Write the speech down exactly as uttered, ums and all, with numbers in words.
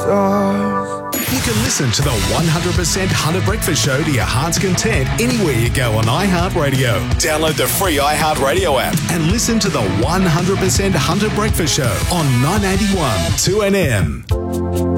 stars. You can listen to the one hundred percent Hunter Breakfast Show to your heart's content anywhere you go on iHeartRadio. Download the free iHeartRadio app and listen to the one hundred percent Hunter Breakfast Show on nine eighty-one two N M.